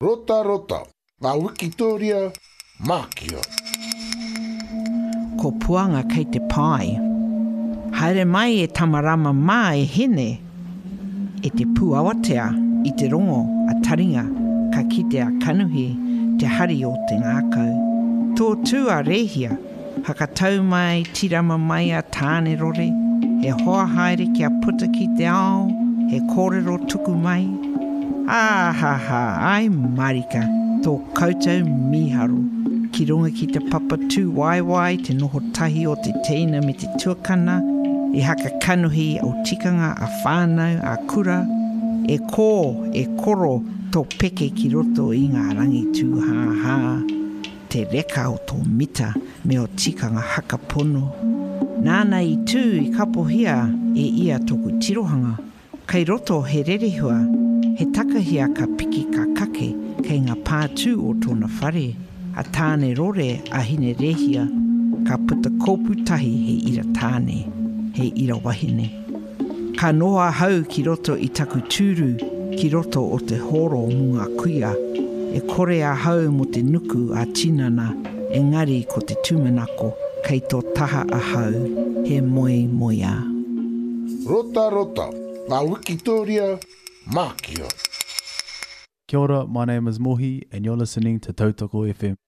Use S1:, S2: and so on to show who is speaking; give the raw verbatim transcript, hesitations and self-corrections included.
S1: Rota rota, ngā Wikitoria, Mākia.
S2: Ko puanga kei te pai. Haere mai e tamarama mā e hene. E te puawatea i te rongo a taringa ka kite a kanuhi te hari o te ngākau. Tō tū a rehia, hakatau mai tirama mai a tāne rore, he hoa haere kia puta ki te ao, he kōrero tuku mai. Ah ha ha, ai marika, tō koutou miharu. Ki runga ki te papa tū waiwai, te noho tahi o te teina me te tuakana, e haka kanuhi o tikanga a whānau a kura, e kō, e koro tō peke ki roto i ngā rangi tū hā hā. Te reka o tō mita me o tikanga haka pono. Nāna i tū i kapohia e ia tōku tirohanga. Kei roto he rerehua, he takahia ka piki ka kake kei ngā pātū o tōna whare. A tāne rore a hine rehia, ka puta kōpu tahi he ira tāne, he ira wahine. Ka noa hau ki roto i taku tūru, ki roto o te horo munga kuia, e kore a hau mo te nuku a tinana, engari ko te tūmanako, kei tō taha a hau, he moe moia.
S1: Rota rota, ngā Wikitoria, Mākia.
S3: Kia ora, my name is Mohi and you're listening to Tautoko F M.